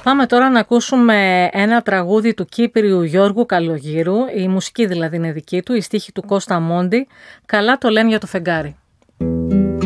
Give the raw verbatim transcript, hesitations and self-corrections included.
Πάμε τώρα να ακούσουμε ένα τραγούδι του Κύπριου Γιώργου Καλογύρου, η μουσική δηλαδή είναι δική του, η στίχη του Κώστα Μόντι, «Καλά το λένε για το φεγγάρι».